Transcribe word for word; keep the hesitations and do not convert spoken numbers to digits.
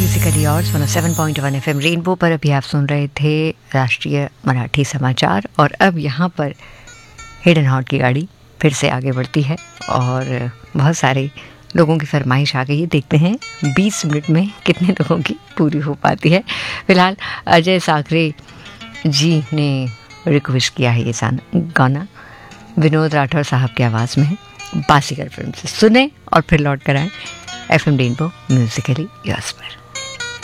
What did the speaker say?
Musically और one O seven point one F M rainbow पर अभी आप सुन रहे थे राष्ट्रीय मराठी समाचार। और अब यहाँ पर हिडन हॉट की गाड़ी फिर से आगे बढ़ती है और बहुत सारे लोगों की फरमाइश आ गई है। देखते हैं बीस मिनट में कितने लोगों की पूरी हो पाती है। फिलहाल अजय साखरे जी ने रिक्वेस्ट किया है ये गाना, विनोद राठौर साहब की आवाज़ में है, बासीगर फिल्म से। सुने और फिर लौट कर आए F M rainbow Musically yes पर।